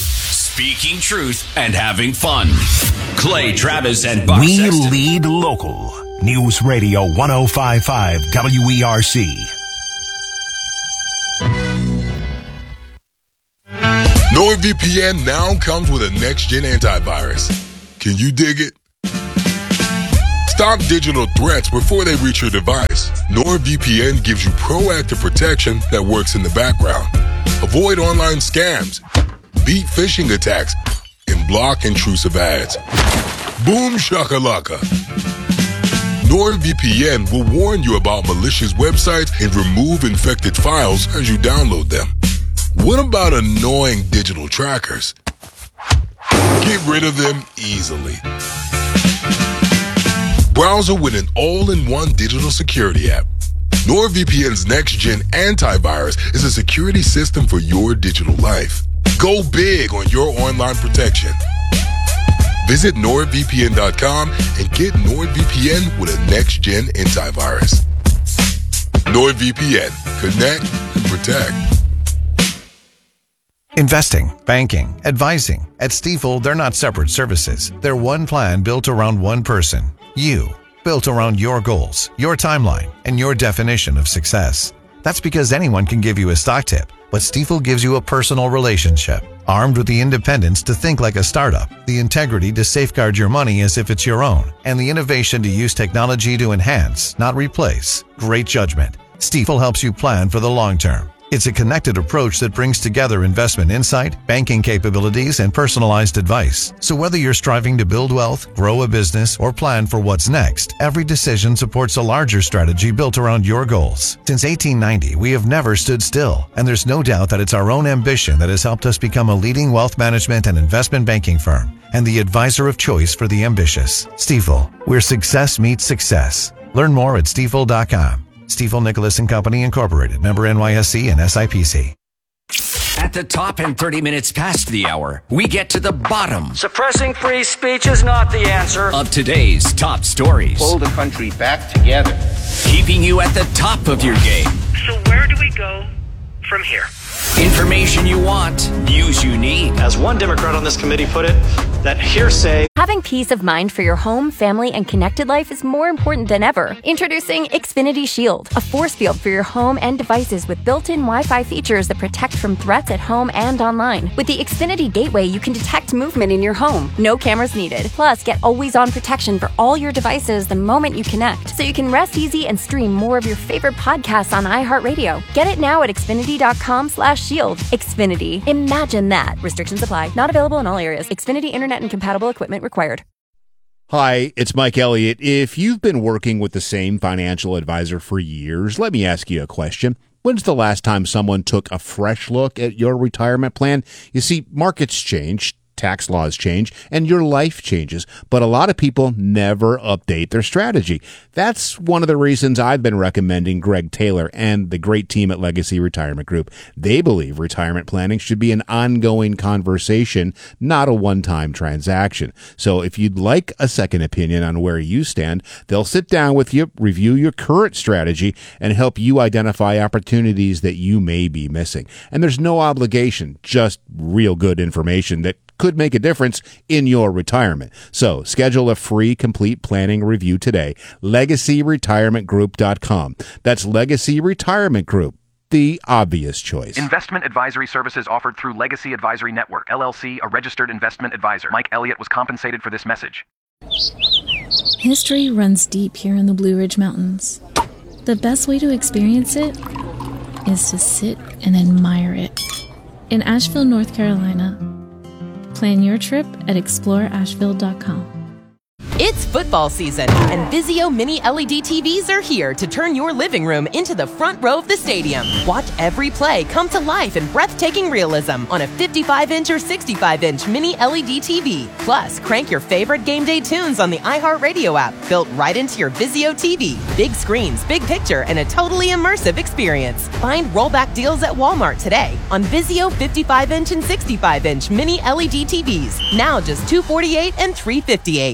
S4: speaking truth and having fun. Clay Travis and Buck
S5: We
S4: Sexton.
S5: lead local. News Radio 105.5 WERC.
S3: NordVPN now comes with a next-gen antivirus. Can you dig it? Stop digital threats before they reach your device. NordVPN gives you proactive protection that works in the background. Avoid online scams, beat phishing attacks, and block intrusive ads. Boom shakalaka. NordVPN will warn you about malicious websites and remove infected files as you download them. What about annoying digital trackers? Get rid of them easily. Browser with an all-in-one digital security app. NordVPN's next-gen antivirus is a security system for your digital life. Go big on your online protection. Visit NordVPN.com and get NordVPN with a next-gen antivirus. NordVPN. Connect and protect.
S13: Investing, banking, advising. At Stifel, they're not separate services. They're one plan built around one person. You. Built around your goals, your timeline, and your definition of success. That's because anyone can give you a stock tip, but Stifel gives you a personal relationship. Armed with the independence to think like a startup, the integrity to safeguard your money as if it's your own, and the innovation to use technology to enhance, not replace. Great judgment. Stifel helps you plan for the long term. It's a connected approach that brings together investment insight, banking capabilities, and personalized advice. So whether you're striving to build wealth, grow a business, or plan for what's next, every decision supports a larger strategy built around your goals. Since 1890, we have never stood still, and there's no doubt that it's our own ambition that has helped us become a leading wealth management and investment banking firm, and the advisor of choice for the ambitious. Stifel, where success meets success. Learn more at stifel.com. Stifel Nicholas & Company Incorporated, member NYSE and SIPC.
S4: At the top and 30 minutes past the hour, we get to the bottom
S6: Suppressing free speech is not the answer.
S4: of today's top stories.
S6: Pull the country back together.
S4: Keeping you at the top of your game.
S16: So where do we go from here?
S4: Information you want, news you need.
S18: As one Democrat on this committee put it, that hearsay.
S27: Having peace of mind for your home, family, and connected life is more important than ever. Introducing Xfinity Shield, a force field for your home and devices with built-in Wi-Fi features that protect from threats at home and online. With the Xfinity Gateway, you can detect movement in your home. No cameras needed. Plus, get always-on protection for all your devices the moment you connect, so you can rest easy and stream more of your favorite podcasts on iHeartRadio. Get it now at Xfinity.com/shield. Xfinity. Imagine that. Restrictions apply. Not available in all areas. Xfinity Internet and compatible equipment required.
S21: Hi, it's Mike Elliott. If you've been working with the same financial advisor for years, let me ask you a question. When's the last time someone took a fresh look at your retirement plan? You see, markets change, tax laws change, and your life changes, but a lot of people never update their strategy. That's one of the reasons I've been recommending Greg Taylor and the great team at Legacy Retirement Group. They believe retirement planning should be an ongoing conversation, not a one-time transaction. So if you'd like a second opinion on where you stand, they'll sit down with you, review your current strategy, and help you identify opportunities that you may be missing. And there's no obligation, just real good information that could make a difference in your retirement. So schedule a free complete planning review today. LegacyRetirementGroup.com. That's Legacy Retirement Group, the obvious choice.
S22: Investment advisory services offered through Legacy Advisory Network, LLC, a registered investment advisor. Mike Elliott was compensated for this message.
S23: History runs deep here in the Blue Ridge Mountains. The best way to experience it is to sit and admire it. In Asheville, North Carolina, plan your trip at exploreasheville.com.
S24: It's football season, and Vizio Mini LED TVs are here to turn your living room into the front row of the stadium. Watch every play come to life in breathtaking realism on a 55-inch or 65-inch Mini LED TV. Plus, crank your favorite game day tunes on the iHeartRadio app, built right into your Vizio TV. Big screens, big picture, and a totally immersive experience. Find rollback deals at Walmart today on Vizio 55-inch and 65-inch Mini LED TVs. Now just $248 and $358.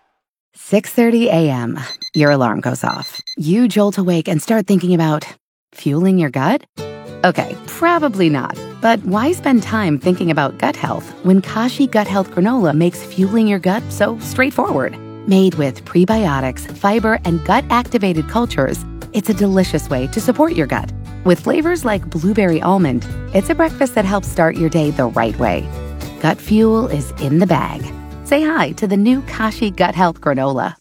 S25: 6:30 a.m. Your alarm goes off. You jolt awake and start thinking about fueling your gut? Okay, probably not. But why spend time thinking about gut health when Kashi Gut Health Granola makes fueling your gut so straightforward? Made with prebiotics, fiber, and gut-activated cultures, it's a delicious way to support your gut. With flavors like blueberry almond, it's a breakfast that helps start your day the right way. Gut fuel is in the bag. Say hi to the new Kashi Gut Health Granola.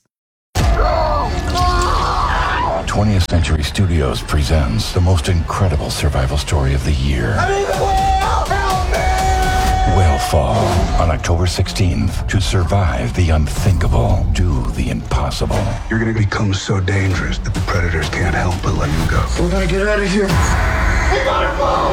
S7: 20th Century Studios presents the most incredible survival story of the year. Whale on October 16th. To survive the unthinkable, do the impossible.
S8: You're going to become so dangerous that the predators can't help but let you go.
S7: We gotta get out of here.
S8: We gotta go!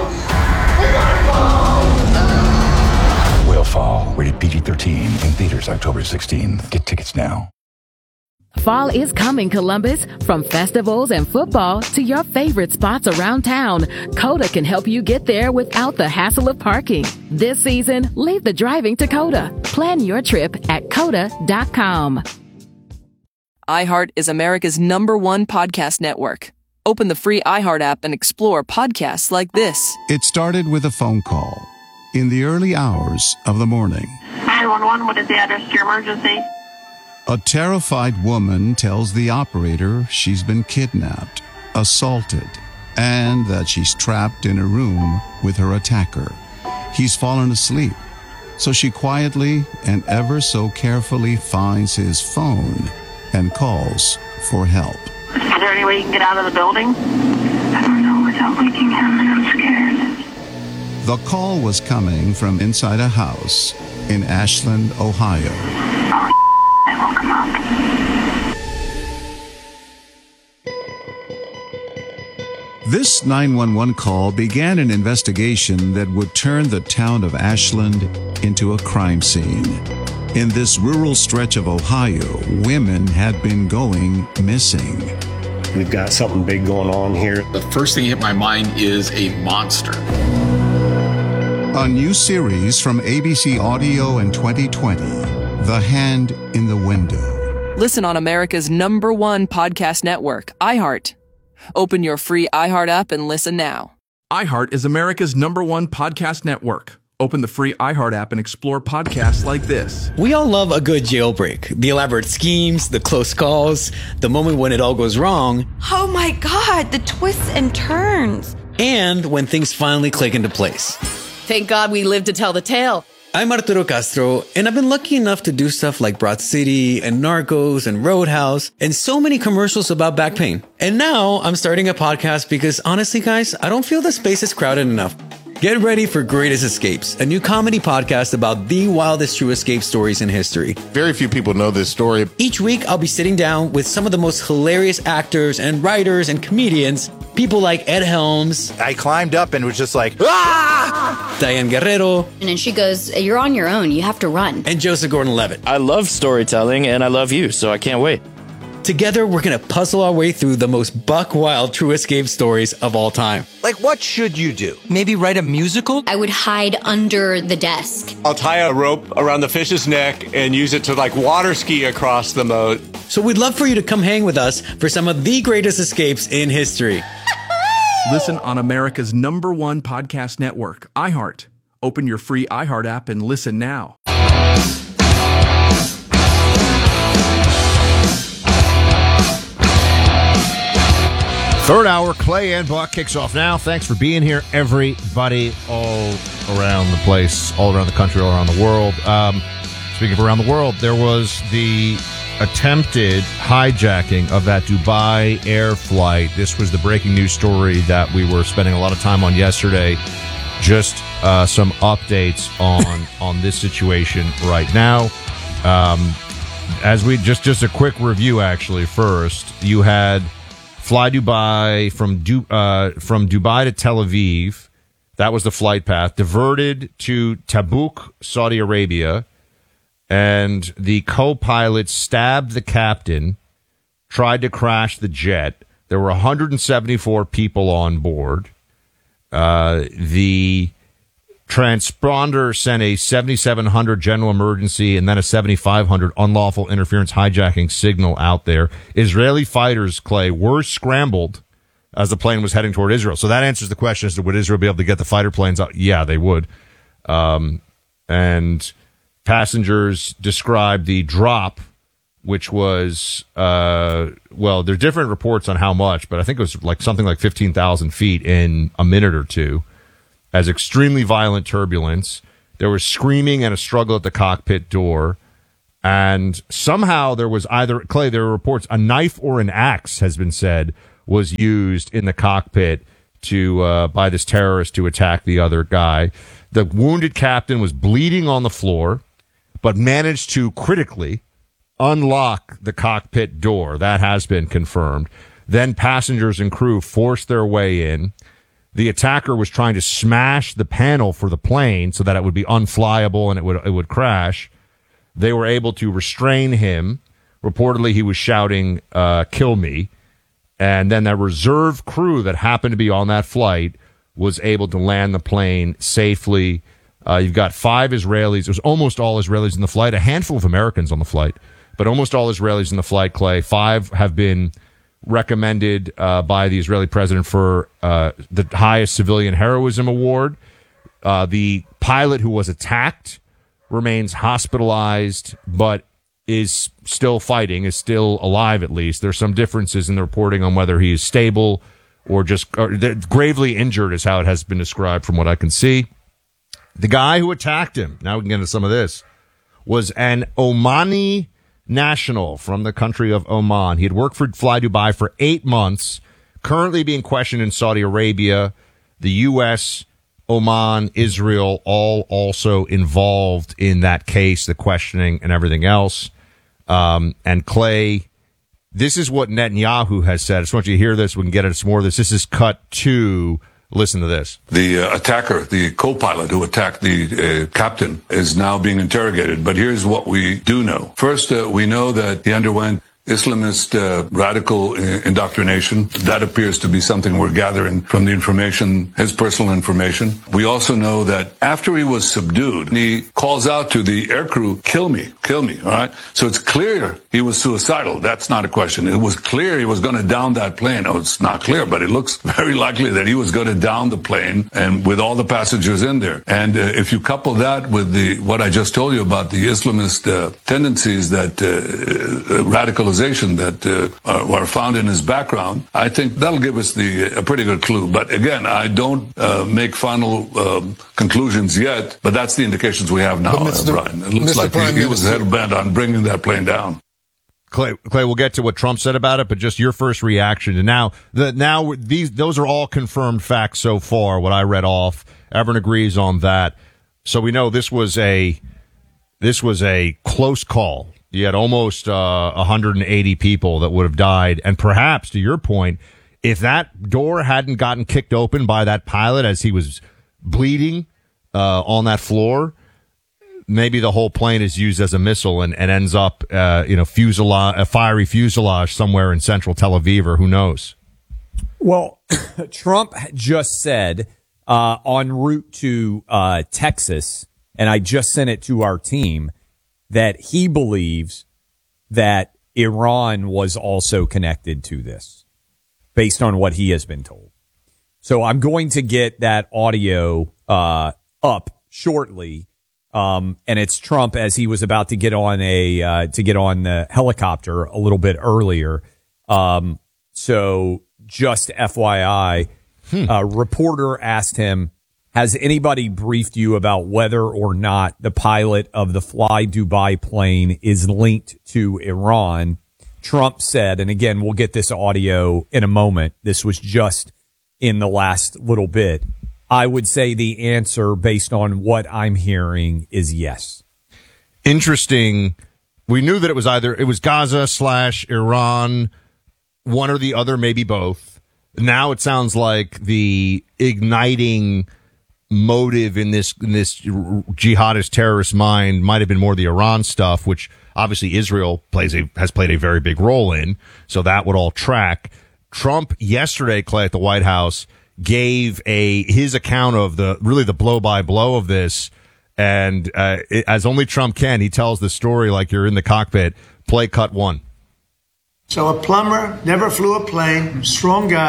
S7: Whale Fall, rated PG-13, in theaters October 16th. Get tickets now.
S9: Fall is coming, Columbus. From festivals and football to your favorite spots around town, Coda can help you get there without the hassle of parking. This season, leave the driving to Coda. Plan your trip at Coda.com.
S14: iHeart is America's #1 podcast network. Open the free iHeart app and explore podcasts like this.
S10: It started with a phone call in the early hours of the morning.
S11: 911, what is the address to your emergency?
S10: A terrified woman tells the operator she's been kidnapped, assaulted, and that she's trapped in a room with her attacker. He's fallen asleep, so she quietly and ever so carefully finds his phone and calls for help.
S11: Is there any way you can get out of the building?
S8: I don't know without waking him, and I'm scared.
S10: The call was coming from inside a house in Ashland, Ohio.
S8: I woke him up.
S10: This 911 call began an investigation that would turn the town of Ashland into a crime scene. In this rural stretch of Ohio, women had been going missing.
S12: We've got something big going on here.
S26: The first thing hit my mind is a monster.
S10: A new series from ABC Audio in 2020, The Hand in the Window.
S14: Listen on America's #1 podcast network, iHeart. Open your free iHeart app and listen now.
S28: iHeart is America's #1 podcast network. Open the free iHeart app and explore podcasts like this.
S29: We all love a good jailbreak. The elaborate schemes, the close calls, the moment when it all goes wrong.
S30: Oh my God, the twists and turns.
S29: And when things finally click into place.
S30: Thank God we lived to tell the tale.
S29: I'm Arturo Castro, and I've been lucky enough to do stuff like Broad City and Narcos and Roadhouse and so many commercials about back pain. And now I'm starting a podcast because honestly, guys, I don't feel the space is crowded enough. Get ready for Greatest Escapes, a new comedy podcast about the wildest true escape stories in history.
S31: Very few people know this story.
S29: Each week, I'll be sitting down with some of the most hilarious actors and writers and comedians, people like Ed Helms.
S32: I climbed up and was just like, ah!
S29: Diane Guerrero.
S33: And then she goes, you're on your own, you have to run.
S29: And Joseph Gordon-Levitt.
S34: I love storytelling and I love you, so I can't wait.
S29: Together, we're going to puzzle our way through the most buck-wild true escape stories of all time.
S32: Like, what should you do?
S29: Maybe write a musical?
S33: I would hide under the desk.
S12: I'll tie a rope around the fish's neck and use it to, water ski across the moat.
S29: So we'd love for you to come hang with us for some of the greatest escapes in history.
S28: Listen on America's #1 podcast network, iHeart. Open your free iHeart app and listen now.
S1: Third hour, Clay and Buck kicks off now. Thanks for being here, everybody, all around the place, all around the country, all around the world. Speaking of around the world, there was the attempted hijacking of that Dubai Air flight. This was the breaking news story that we were spending a lot of time on yesterday. Just some updates on this situation right now. As we just a quick review, actually. First, you had Fly Dubai from Dubai to Tel Aviv. That was the flight path. Diverted to Tabuk, Saudi Arabia. And the co-pilot stabbed the captain, tried to crash the jet. There were 174 people on board. The transponder sent a 7700 general emergency and then a 7500 unlawful interference hijacking signal out there. Israeli fighters, Clay, were scrambled as the plane was heading toward Israel. So that answers the question as to would Israel be able to get the fighter planes out? Yeah, they would. And passengers described the drop, which was, there are different reports on how much, but I think it was like something like 15,000 feet in a minute or two, as extremely violent turbulence. There was screaming and a struggle at the cockpit door. And somehow there was either, Clay, there are reports, a knife or an axe has been said was used in the cockpit by this terrorist to attack the other guy. The wounded captain was bleeding on the floor, but managed to critically unlock the cockpit door. That has been confirmed. Then passengers and crew forced their way in. The attacker was trying to smash the panel for the plane so that it would be unflyable and it would crash. They were able to restrain him. Reportedly, he was shouting, "Kill me." And then that reserve crew that happened to be on that flight was able to land the plane safely. You've got 5 Israelis. It was almost all Israelis in the flight, a handful of Americans on the flight, but almost all Israelis in the flight, Clay. 5 have been recommended by the Israeli president for the highest civilian heroism award. The pilot who was attacked remains hospitalized, but is still fighting, is still alive at least. There's some differences in the reporting on whether he is stable or just gravely injured is how it has been described from what I can see. The guy who attacked him, now we can get into some of this, was an Omani national from the country of Oman. He had worked for Fly Dubai for 8 months, currently being questioned in Saudi Arabia. The U.S., Oman, Israel, all also involved in that case, the questioning and everything else. And Clay, this is what Netanyahu has said. I just want you to hear this. We can get into some more of this. This is cut 2. Listen to this.
S2: The attacker, the co-pilot who attacked the captain, is now being interrogated. But here's what we do know. First, we know that he underwent Islamist radical indoctrination. That appears to be something we're gathering from the information, his personal information. We also know that after he was subdued, he calls out to the aircrew, kill me, all right? So it's clear he was suicidal. That's not a question. It was clear he was going to down that plane. Oh, it's not clear, but it looks very likely that he was going to down the plane and with all the passengers in there. And if you couple that with what I just told you about the Islamist tendencies that radicalization that are found in his background, I think that'll give us a pretty good clue. But again, I don't make final conclusions yet, but that's the indications we have now, Brian. It looks like he was hell-bent on bringing that plane down.
S1: Clay, we'll get to what Trump said about it, but just your first reaction. And those are all confirmed facts so far, what I read off. Everyone agrees on that. So we know this was a close call. You had almost 180 people that would have died. And perhaps, to your point, if that door hadn't gotten kicked open by that pilot as he was bleeding on that floor, maybe the whole plane is used as a missile and ends up, a fiery fuselage somewhere in central Tel Aviv, or who knows.
S3: Well, Trump just said en route to Texas, and I just sent it to our team, that he believes that Iran was also connected to this, based on what he has been told. So I'm going to get that audio up shortly, and it's Trump as he was about to get on the helicopter a little bit earlier. So just FYI, a reporter asked him, has anybody briefed you about whether or not the pilot of the Fly Dubai plane is linked to Iran? Trump said, and again, we'll get this audio in a moment. This was just in the last little bit. I would say the answer, based on what I'm hearing, is yes.
S1: Interesting. We knew that it was Gaza/Iran, one or the other, maybe both. Now it sounds like the igniting motive in this jihadist terrorist mind might have been more the Iran stuff, which obviously Israel has played a very big role in. So that would all track. Trump yesterday, Clay, at the White House, gave his account of the blow by blow of this, and as only Trump can, he tells the story like you're in the cockpit. Play cut 1.
S4: So a plumber, never flew a plane, strong guy,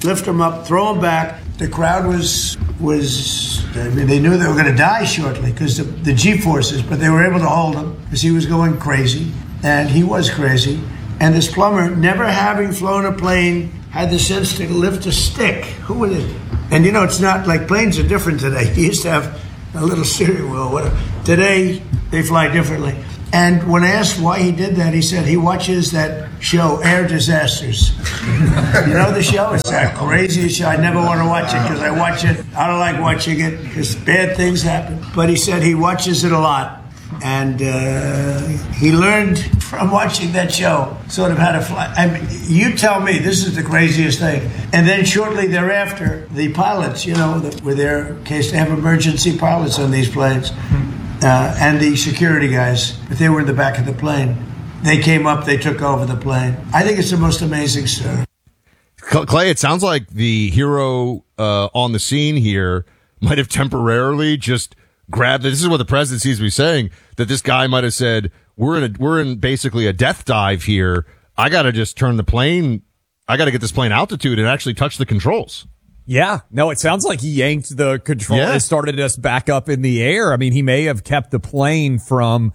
S4: lift them up, throw them back. The crowd was they knew they were going to die shortly because the G-forces, but they were able to hold him because he was going crazy, and he was crazy. And this plumber, never having flown a plane, had the sense to lift a stick. Who would it? And it's not like planes are different today. You used to have a little steering wheel, whatever. Today, they fly differently. And when asked why he did that, he said he watches that show, Air Disasters. You know the show? It's that crazy show. I never want to watch it because I watch it. I don't like watching it because bad things happen. But he said he watches it a lot. And he learned from watching that show sort of how to fly. I mean, you tell me, this is the craziest thing. And then shortly thereafter, the pilots, were there in case they have emergency pilots on these planes. And the security guys, but they were in the back of the plane. They came up, they took over the plane. I think it's the most amazing story.
S1: Clay, it sounds like the hero on the scene here might have temporarily just grabbed it. This is what the president seems to be saying, that this guy might have said, we're in basically a death dive here. I got to just turn the plane. I got to get this plane altitude and actually touch the controls.
S3: Yeah, no, it sounds like he yanked the control and started us back up in the air. I mean, he may have kept the plane from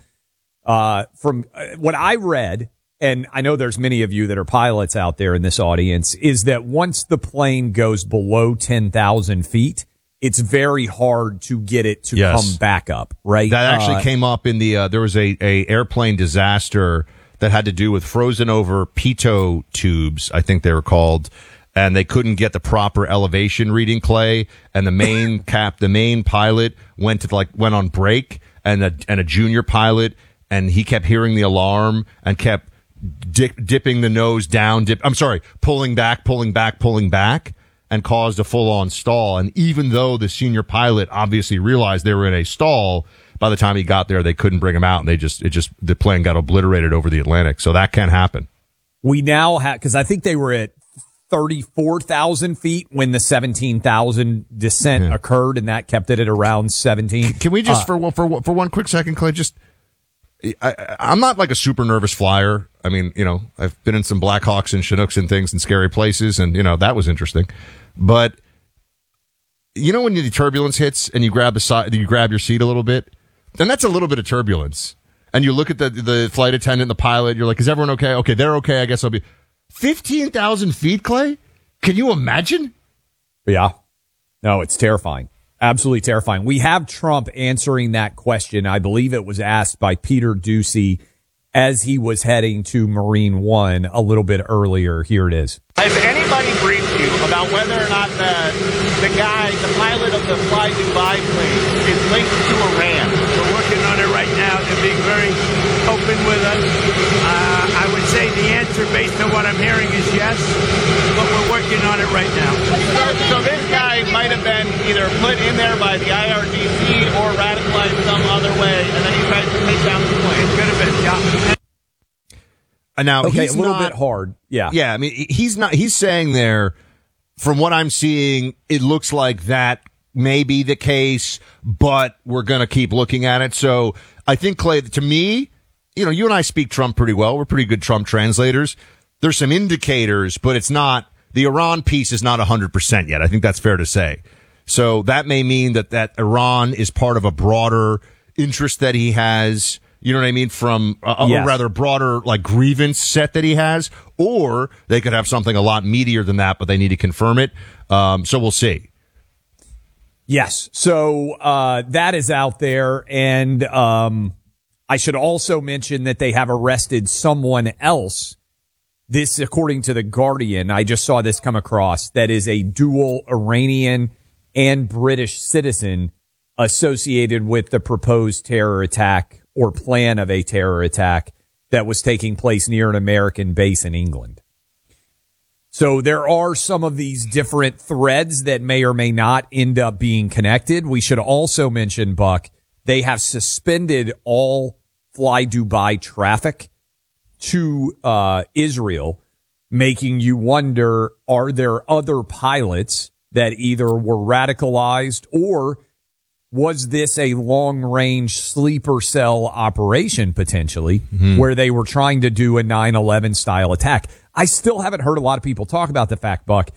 S3: what I read, and I know there's many of you that are pilots out there in this audience, is that once the plane goes below 10,000 feet, it's very hard to get it to come back up, right?
S1: That actually came up in the, there was a airplane disaster that had to do with frozen over pitot tubes, I think they were called. And they couldn't get the proper elevation reading, Clay. And the main the main pilot went on break, and a junior pilot, and he kept hearing the alarm and kept dipping the nose down. Pulling back, and caused a full on stall. And even though the senior pilot obviously realized they were in a stall, by the time he got there, they couldn't bring him out, and the plane got obliterated over the Atlantic. So that can happen.
S3: We now have, because I think they were at 34,000 feet when the 17,000 descent occurred, and that kept it at around 17.
S1: Can we just, for one quick second, Clay, I'm not like a super nervous flyer. I mean, I've been in some Blackhawks and Chinooks and things in scary places, and, that was interesting. But, when the turbulence hits and you grab you grab your seat a little bit, then that's a little bit of turbulence. And you look at the flight attendant and the pilot, you're like, is everyone okay? Okay, they're okay, I guess I'll be. 15,000 feet, Clay? Can you imagine?
S3: Yeah. No, it's terrifying. Absolutely terrifying. We have Trump answering that question. I believe it was asked by Peter Doocy as he was heading to Marine One a little bit earlier. Here it is.
S5: Has anybody briefed you about whether or not the pilot of the Fly Dubai plane is linked to Iran?
S6: We're working on it right now. They're being very open with us. I would say the answer, based on what I'm hearing, is yes, but we're working on it right now.
S5: So this guy might have been either put in there by the IRGC or radicalized some other way, and then he tries to take down the plane.
S6: Could have been, yeah.
S1: Now,
S3: okay,
S1: he's
S3: a little bit hard. Yeah.
S1: Yeah, I mean, he's saying there, from what I'm seeing, it looks like that may be the case, but we're going to keep looking at it. So I think, Clay, to me, you and I speak Trump pretty well. We're pretty good Trump translators. There's some indicators, but it's not, the Iran piece is not 100% yet. I think that's fair to say. So that may mean that Iran is part of a broader interest that he has, you know what I mean, from a rather broader grievance set that he has, or they could have something a lot meatier than that, but they need to confirm it. So we'll see.
S3: Yes. So that is out there, and I should also mention that they have arrested someone else. This, according to The Guardian, I just saw this come across, that is a dual Iranian and British citizen associated with the proposed terror attack or plan of a terror attack that was taking place near an American base in England. So there are some of these different threads that may or may not end up being connected. We should also mention, Buck, they have suspended all Fly Dubai traffic to Israel, making you wonder, are there other pilots that either were radicalized, or was this a long-range sleeper cell operation potentially where they were trying to do a 9/11 style attack? I still haven't heard a lot of people talk about the fact, Buck,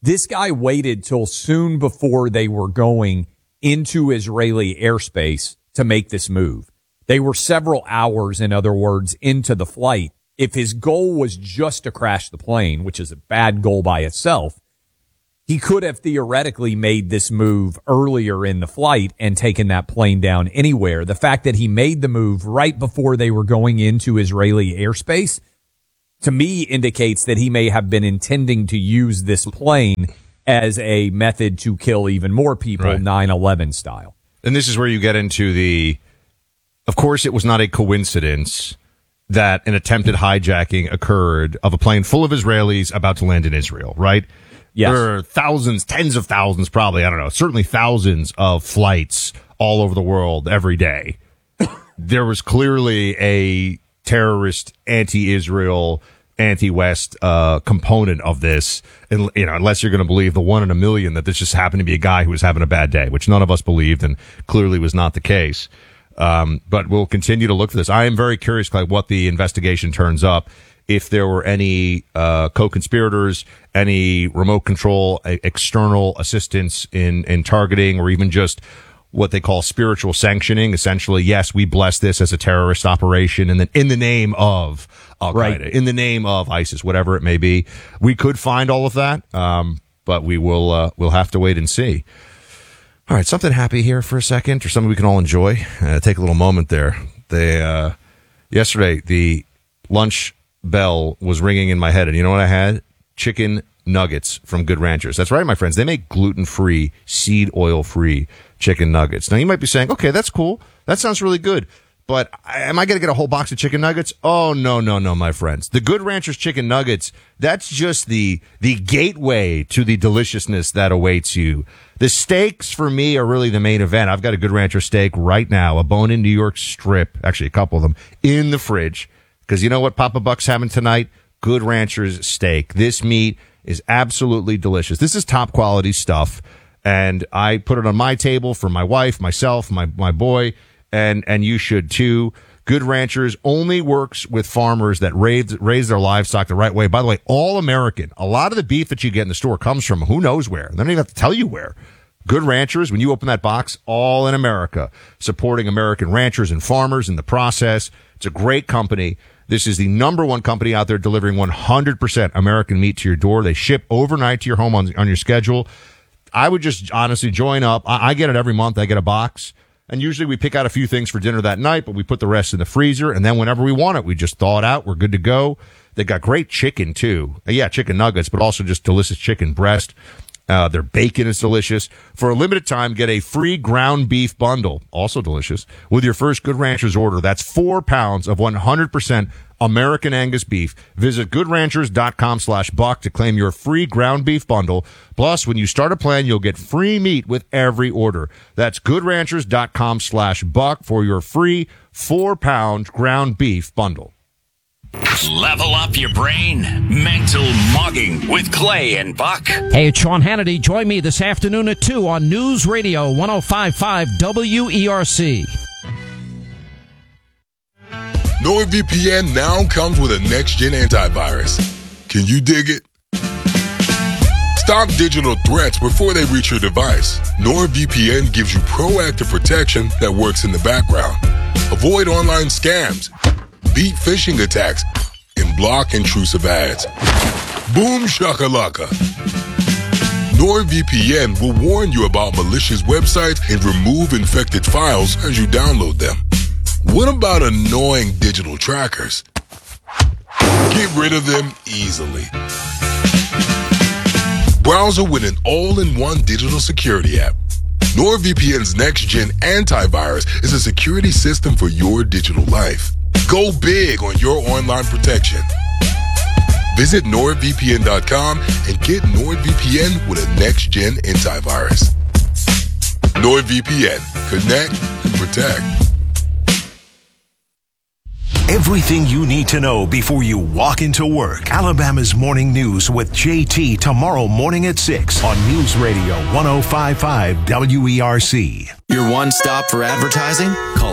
S3: This guy waited till soon before they were going into Israeli airspace to make this move. They were several hours, in other words, into the flight. If his goal was just to crash the plane, which is a bad goal by itself, he could have theoretically made this move earlier in the flight and taken that plane down anywhere. The fact that he made the move right before they were going into Israeli airspace, to me, indicates that he may have been intending to use this plane as a method to kill even more people, 9/11 style.
S1: And this is where you get into of course, it was not a coincidence that an attempted hijacking occurred of a plane full of Israelis about to land in Israel, right?
S3: Yes.
S1: There are thousands, tens of thousands, probably, I don't know, certainly thousands of flights all over the world every day. There was clearly a terrorist, anti-Israel, anti-West component of this, and unless you're going to believe the 1 in a million that this just happened to be a guy who was having a bad day, which none of us believed and clearly was not the case. But we'll continue to look for this. I am very curious, like, what the investigation turns up. If there were any co-conspirators, any remote control, external assistance in targeting, or even just what they call spiritual sanctioning. Essentially, yes, we bless this as a terrorist operation, and then in the name of Al-Qaeda, in the name of ISIS, whatever it may be, we could find all of that, but we'll have to wait and see. All right, something happy here for a second, or something we can all enjoy. Take a little moment there. Yesterday, the lunch bell was ringing in my head, and you know what I had? Chicken nuggets from Good Ranchers. That's right, my friends. They make gluten-free, seed oil-free chicken nuggets. Now, you might be saying, okay, that's cool. That sounds really good. But am I going to get a whole box of chicken nuggets? Oh, no, my friends. The Good Ranchers chicken nuggets, that's just the gateway to the deliciousness that awaits you. The steaks, for me, are really the main event. I've got a Good Rancher steak right now, a bone-in New York strip, actually a couple of them, in the fridge. Because you know what Papa Buck's having tonight? Good Rancher's steak. This meat is absolutely delicious. This is top quality stuff. And I put it on my table for my wife, myself, my boy, and you should too. Good Ranchers only works with farmers that raise their livestock the right way. By the way, all American. A lot of the beef that you get in the store comes from who knows where. They don't even have to tell you where. Good Ranchers, when you open that box, all in America, supporting American ranchers and farmers in the process. It's a great company. This is the number one company out there delivering 100% American meat to your door. They ship overnight to your home on your schedule. I would just honestly join up. I get it every month. I get a box. And usually we pick out a few things for dinner that night, but we put the rest in the freezer. And then whenever we want it, we just thaw it out. We're good to go. They got great chicken, too. Yeah, chicken nuggets, but also just delicious chicken breast. Their bacon is delicious. For a limited time, get a free ground beef bundle, also delicious, with your first Good Ranchers order. That's 4 pounds of 100% American Angus beef. Visit goodranchers.com/buck to claim your free ground beef bundle. Plus, when you start a plan, you'll get free meat with every order. That's goodranchers.com/buck for your free 4-pound ground beef bundle.
S7: Level up your brain. Mental Mugging with Clay and Buck.
S13: Hey, it's Sean Hannity. Join me this afternoon at 2 on News Radio 105.5 WERC.
S15: NordVPN now comes with a next-gen antivirus. Can you dig it? Stop digital threats before they reach your device. NordVPN gives you proactive protection that works in the background. Avoid online scams, beat phishing attacks, and block intrusive ads. Boom shakalaka. NordVPN will warn you about malicious websites and remove infected files as you download them. What about annoying digital trackers? Get rid of them easily. Browser with an all-in-one digital security app. NordVPN's next-gen antivirus is a security system for your digital life. Go big on your online protection. Visit NordVPN.com and get NordVPN with a next-gen antivirus. NordVPN. Connect and protect.
S16: Everything you need to know before you walk into work. Alabama's Morning News with JT tomorrow morning at 6 on News Radio 105.5 WERC.
S17: Your one stop for advertising? Call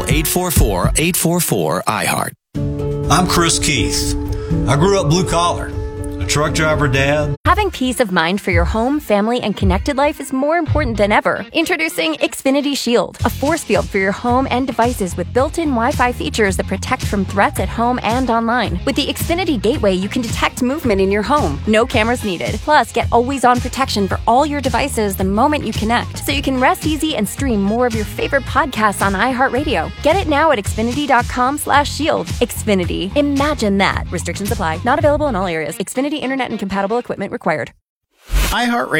S17: 844-844-IHEART.
S18: I'm Chris Keith. I grew up blue collar.
S8: truck driver dad.
S9: Having peace of mind for your home, family, and connected life is more important than ever. Introducing Xfinity Shield, a force field for your home and devices with built-in Wi-Fi features that protect from threats at home and online. With the Xfinity Gateway, you can detect movement in your home. No cameras needed. Plus, get always-on protection for all your devices the moment you connect, so you can rest easy and stream more of your favorite podcasts on iHeartRadio. Get it now at Xfinity.com/shield. Xfinity. Imagine that. Restrictions apply. Not available in all areas. Xfinity Internet and compatible equipment required.
S10: iHeartRadio